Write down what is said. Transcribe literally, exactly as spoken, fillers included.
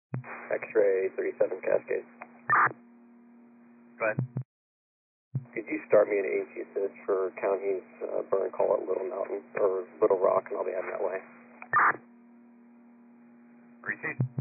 X-ray thirty-seven Cascade. Go ahead. Could you start me at A T S I D for counties, uh, burn call at Little Mountain, or Little Rock, and I'll be heading that way. Receive.